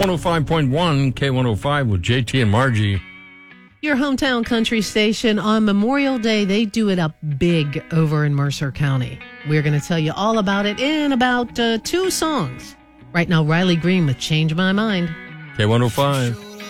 105.1 K105 with JT and Margie. Your hometown country station. On Memorial Day, they do it up big over in Mercer County. We're going to tell you all about it in about 2 songs. Right now, Riley Green with Change My Mind. K105.